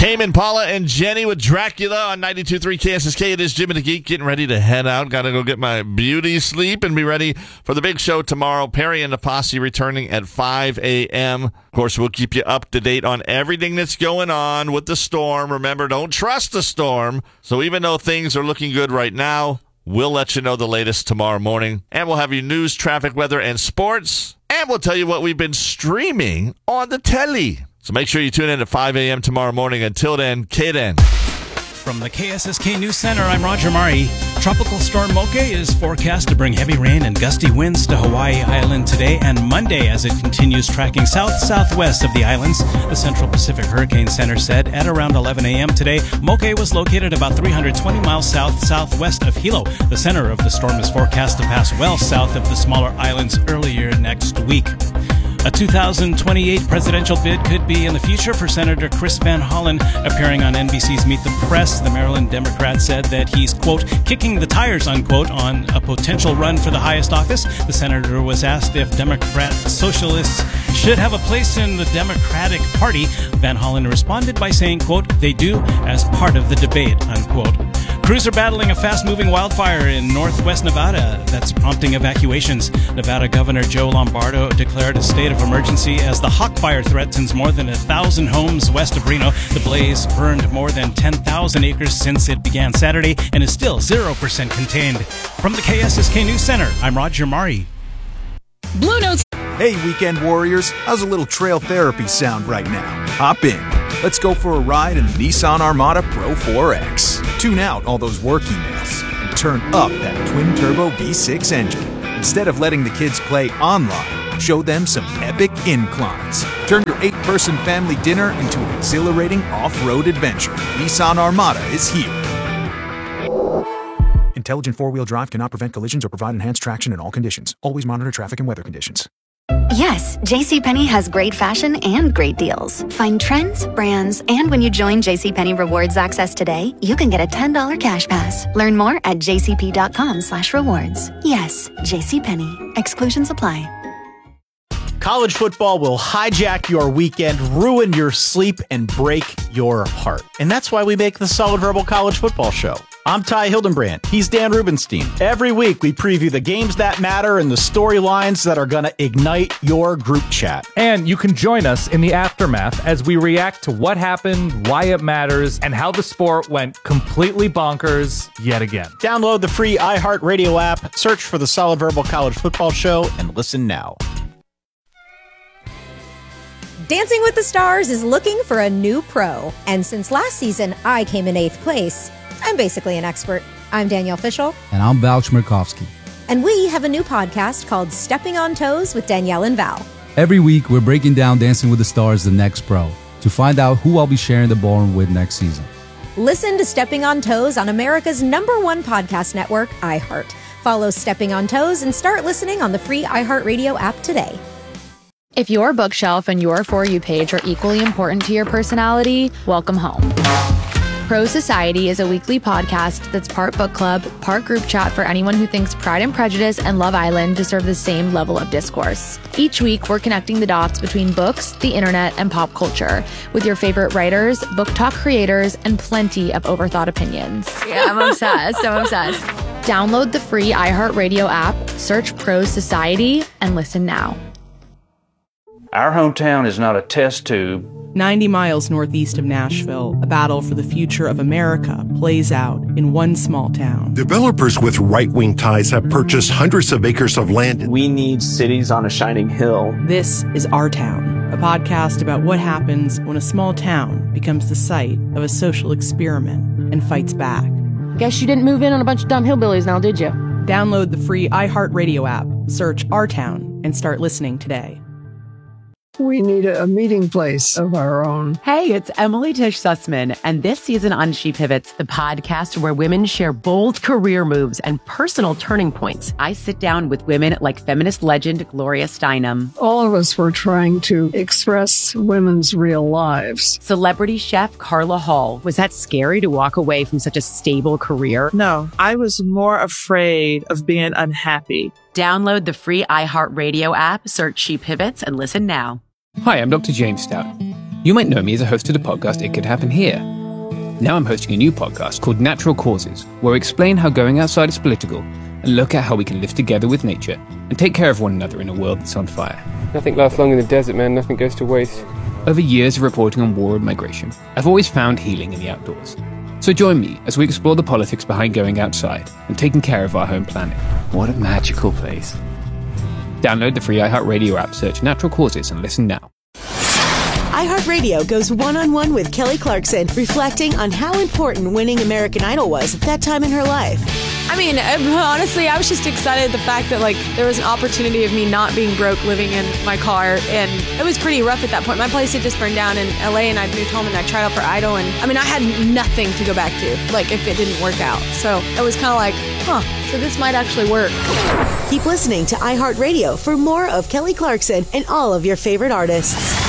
Tame Impala and Jenny with Dracula on 92.3 KSSK. It is Jimmy the Geek getting ready to head out. Got to go get my beauty sleep and be ready for the big show tomorrow. Perry and the Posse returning at 5 a.m. Of course, we'll keep you up to date on everything that's going on with the storm. Remember, don't trust the storm. So even though things are looking good right now, we'll let you know the latest tomorrow morning. And we'll have you news, traffic, weather, and sports. And we'll tell you what we've been streaming on the telly. So make sure you tune in at 5 a.m. tomorrow morning. Until then, Kaden. From the KSSK News Center, I'm Roger Murray. Tropical storm Moke is forecast to bring heavy rain and gusty winds to Hawaii Island today and Monday as it continues tracking south-southwest of the islands. The Central Pacific Hurricane Center said at around 11 a.m. today, Moke was located about 320 miles south-southwest of Hilo. The center of the storm is forecast to pass well south of the smaller islands earlier next week. A 2028 presidential bid could be in the future for Senator Chris Van Hollen. Appearing on NBC's Meet the Press, the Maryland Democrat said that he's, quote, kicking the tires, unquote, on a potential run for the highest office. The senator was asked if Democrat socialists should have a place in the Democratic Party. Van Hollen responded by saying, quote, they do as part of the debate, unquote. Crews are battling a fast-moving wildfire in northwest Nevada that's prompting evacuations. Nevada Governor Joe Lombardo declared a state of emergency as the Hawk Fire threatens more than 1,000 homes west of Reno. The blaze burned more than 10,000 acres since it began Saturday and is still 0% contained. From the KSSK News Center, I'm Roger Murray. Blue Notes. Hey, weekend warriors. How's a little trail therapy sound right now? Hop in. Let's go for a ride in the Nissan Armada Pro 4X. Tune out all those work emails and turn up that twin-turbo V6 engine. Instead of letting the kids play online, show them some epic inclines. Turn your 8-person family dinner into an exhilarating off-road adventure. Nissan Armada is here. Intelligent four-wheel drive cannot prevent collisions or provide enhanced traction in all conditions. Always monitor traffic and weather conditions. Yes, JCPenney has great fashion and great deals. Find trends, brands, and when you join JCPenney Rewards Access today, you can get a $10 cash pass. Learn more at jcp.com/rewards. Yes, JCPenney. Exclusions apply. College football will hijack your weekend, ruin your sleep, and break your heart. And that's why we make the Solid Verbal College Football Show. I'm Ty Hildenbrand. He's Dan Rubenstein. Every week, we preview the games that matter and the storylines that are going to ignite your group chat. And you can join us in the aftermath as we react to what happened, why it matters, and how the sport went completely bonkers yet again. Download the free iHeartRadio app, search for the Solid Verbal College Football Show, and listen now. Dancing with the Stars is looking for a new pro. And since last season, I came in 8th place. I'm basically an expert. I'm Danielle Fishel. And I'm Val Chmerkovsky. And we have a new podcast called Stepping on Toes with Danielle and Val. Every week, we're breaking down Dancing with the Stars, the next pro, to find out who I'll be sharing the ballroom with next season. Listen to Stepping on Toes on America's #1 podcast network, iHeart. Follow Stepping on Toes and start listening on the free iHeartRadio app today. If your bookshelf and your For You page are equally important to your personality, welcome home. Pro Society is a weekly podcast that's part book club, part group chat for anyone who thinks Pride and Prejudice and Love Island deserve the same level of discourse. Each week, we're connecting the dots between books, the internet, and pop culture with your favorite writers, book talk creators, and plenty of overthought opinions. Yeah, I'm obsessed. Download the free iHeartRadio app, search Pro Society, and listen now. Our hometown is not a test tube. 90 miles northeast of Nashville, a battle for the future of America plays out in one small town. Developers with right-wing ties have purchased hundreds of acres of land. We need cities on a shining hill. This is Our Town, a podcast about what happens when a small town becomes the site of a social experiment and fights back. Guess you didn't move in on a bunch of dumb hillbillies now, did you? Download the free iHeartRadio app, search Our Town, and start listening today. We need a meeting place of our own. Hey, it's Emily Tish Sussman, and this season on She Pivots, the podcast where women share bold career moves and personal turning points. I sit down with women like feminist legend Gloria Steinem. All of us were trying to express women's real lives. Celebrity chef Carla Hall. Was that scary to walk away from such a stable career? No, I was more afraid of being unhappy. Download the free iHeartRadio app, search She Pivots, and listen now. Hi, I'm Dr. James Stout. You might know me as a host of the podcast It Could Happen Here. Now I'm hosting a new podcast called Natural Causes, where I explain how going outside is political and look at how we can live together with nature and take care of one another in a world that's on fire. Nothing lasts long in the desert, man. Nothing goes to waste. Over years of reporting on war and migration, I've always found healing in the outdoors. So join me as we explore the politics behind going outside and taking care of our home planet. What a magical place. Download the free iHeartRadio app, search Natural Causes, and listen now. iHeartRadio goes one-on-one with Kelly Clarkson, reflecting on how important winning American Idol was at that time in her life. I mean, honestly, I was just excited the fact that, like, there was an opportunity of me not being broke living in my car, and it was pretty rough at that point. My place had just burned down in LA, and I'd moved home, and I tried out for Idol, and I mean, I had nothing to go back to, like, if it didn't work out. So it was kind of like, so this might actually work. Keep listening to iHeartRadio for more of Kelly Clarkson and all of your favorite artists.